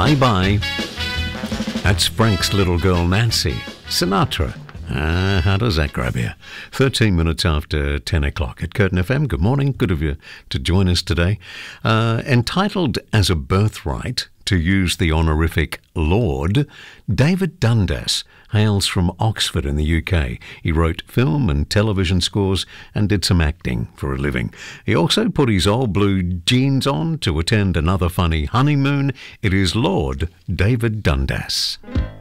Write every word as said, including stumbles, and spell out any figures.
Bye-bye. That's Frank's little girl Nancy Sinatra. Ah, how does that grab you? thirteen minutes after ten o'clock at Curtin F M. Good morning. Good of you to join us today. Uh, entitled as a birthright to use the honorific Lord, David Dundas hails from Oxford in the U K. He wrote film and television scores and did some acting for a living. He also put his old blue jeans on to attend another funny honeymoon. It is Lord David Dundas.